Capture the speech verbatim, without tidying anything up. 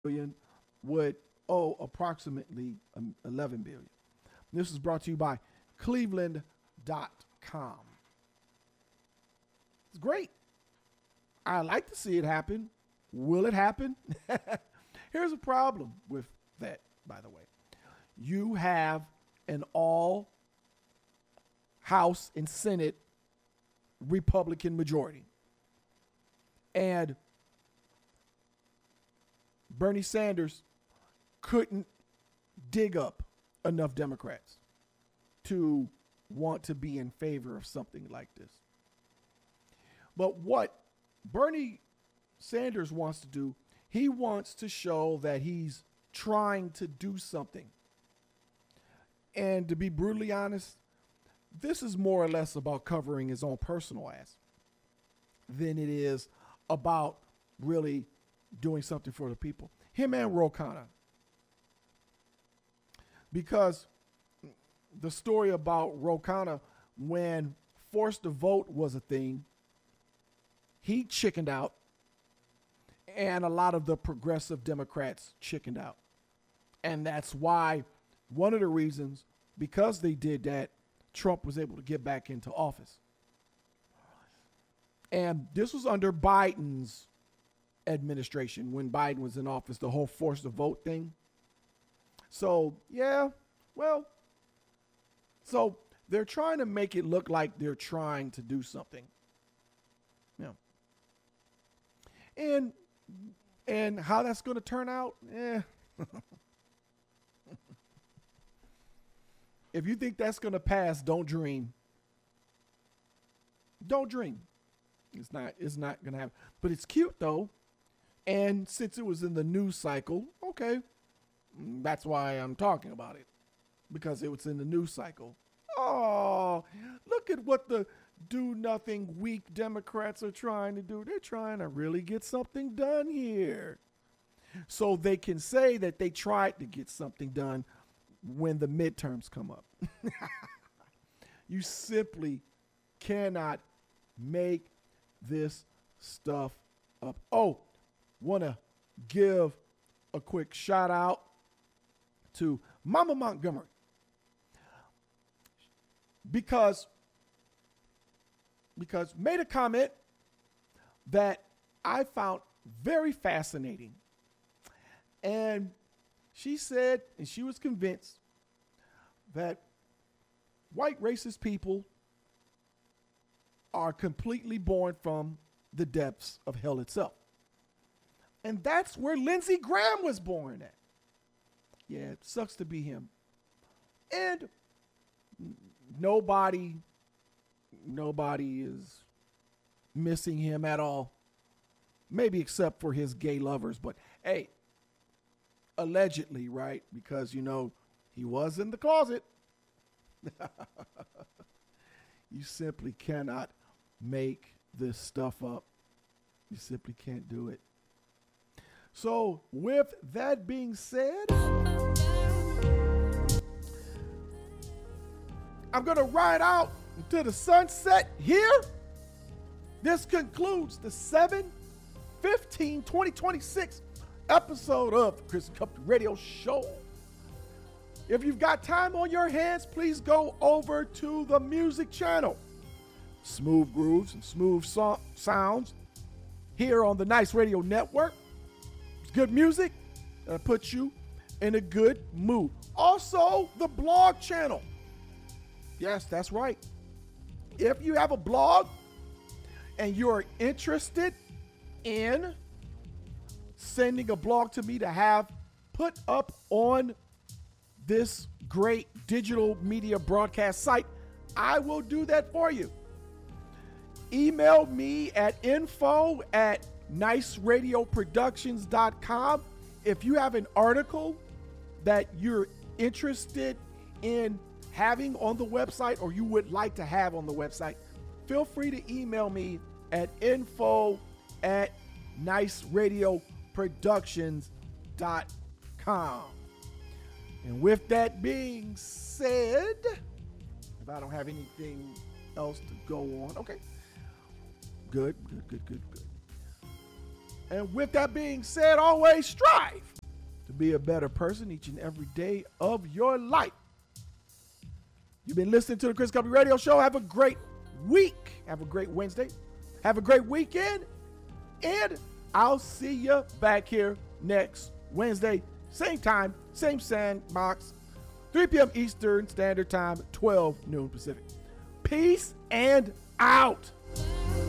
billion would owe approximately um, eleven billion. This is brought to you by cleveland dot com. It's great. I like to see it happen. Will it happen? Here's a problem with that, by the way. You have an all House and Senate Republican majority. And Bernie Sanders couldn't dig up enough Democrats to want to be in favor of something like this. But what Bernie Sanders wants to do, he wants to show that he's trying to do something. And to be brutally honest, this is more or less about covering his own personal ass than it is about really doing something for the people. Him and Ro Khanna. Because the story about Ro Khanna, when forced to vote was a thing, he chickened out, and a lot of the progressive Democrats chickened out. And that's why, one of the reasons, because they did that, Trump was able to get back into office. And this was under Biden's administration, when Biden was in office, the whole force to vote thing. So, yeah, well, so they're trying to make it look like they're trying to do something. Yeah. And and how that's going to turn out, eh. If you think that's going to pass, don't dream. Don't dream. It's not, it's not going to happen. But it's cute, though. And since it was in the news cycle, okay, that's why I'm talking about it. Because it was in the news cycle. Oh, look at what the do-nothing weak Democrats are trying to do. They're trying to really get something done here. So they can say that they tried to get something done when the midterms come up. You simply cannot make this stuff up. Oh, want to give a quick shout out to Mama Montgomery, because because made a comment that I found very fascinating. And she said, and she was convinced, that white racist people are completely born from the depths of hell itself. And that's where Lindsey Graham was born at. Yeah, it sucks to be him. And nobody, nobody is missing him at all. Maybe except for his gay lovers. But hey, allegedly, right? Because, you know, he was in the closet. You simply cannot make this stuff up. You simply can't do it. So with that being said, I'm going to ride out into the sunset here. This concludes the seven fifteen twenty twenty-six episode of the Chris Company Radio Show. If you've got time on your hands, please go over to the music channel. Smooth grooves and smooth so- sounds here on the Nice Radio Network. It's good music that'll put you in a good mood. Also, the blog channel. Yes, that's right. If you have a blog and you're interested in sending a blog to me to have put up on this great digital media broadcast site, I will do that for you. Email me at info at nice radio productions dot com. If you have an article that you're interested in having on the website, or you would like to have on the website, feel free to email me at info at nice radio productions dot com. And with that being said, if I don't have anything else to go on, okay. Good, good, good, good, good. And with that being said, always strive to be a better person each and every day of your life. You've been listening to the Chris Cuppy Radio Show. Have a great week. Have a great Wednesday. Have a great weekend. And I'll see you back here next Wednesday. Same time, same sandbox. three p.m. Eastern Standard Time, twelve noon Pacific. Peace and out.